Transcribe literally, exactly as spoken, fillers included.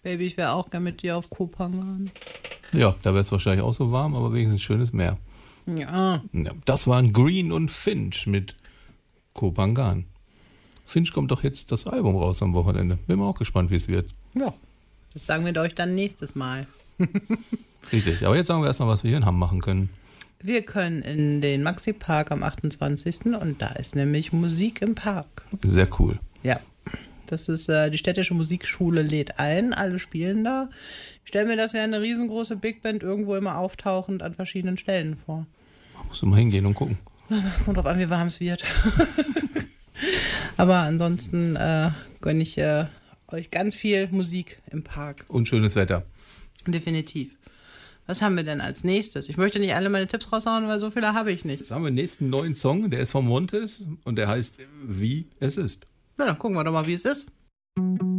Baby, ich wäre auch gern mit dir auf Kopangan. Ja, da wäre es wahrscheinlich auch so warm, aber wenigstens schönes Meer. Ja. Ja, das waren Green und Finch mit Kopangan. Finch kommt doch jetzt das Album raus am Wochenende. Bin mal auch gespannt, wie es wird. Ja. Das sagen wir euch dann nächstes Mal. Richtig, aber jetzt sagen wir erstmal, was wir hier in Hamm machen können. Wir können in den Maxi-Park am achtundzwanzigsten und da ist nämlich Musik im Park. Sehr cool. Ja, das ist äh, die städtische Musikschule lädt ein, alle spielen da. Ich stelle mir das wie eine riesengroße Big Band irgendwo immer auftauchend an verschiedenen Stellen vor. Man muss immer hingehen und gucken. Kommt drauf an, wie warm es wird. Aber ansonsten äh, gönne ich äh, euch ganz viel Musik im Park. Und schönes Wetter. Definitiv. Was haben wir denn als nächstes? Ich möchte nicht alle meine Tipps raushauen, weil so viele habe ich nicht. Jetzt haben wir den nächsten neuen Song, der ist von Montes und der heißt Wie es ist. Na, dann gucken wir doch mal, wie es ist.